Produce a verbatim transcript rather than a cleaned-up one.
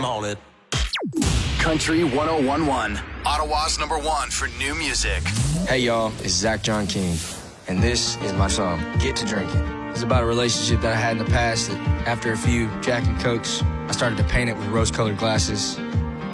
on it. Country one oh one one, Ottawa's number one for new music. Hey y'all, it's Zach John King, and this is my song, Get to Drinking. It's about a relationship that I had in the past that after a few Jack and Cokes, I started to paint it with rose-colored glasses.